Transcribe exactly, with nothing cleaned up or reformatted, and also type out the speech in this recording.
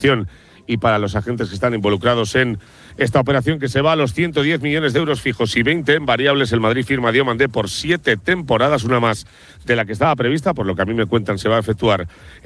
y para los agentes que están involucrados en esta operación, que se va a los ciento diez millones de euros fijos y veinte en variables. El Madrid firma a Diomandé por siete temporadas, una más de la que estaba prevista, por lo que a mí me cuentan se va a efectuar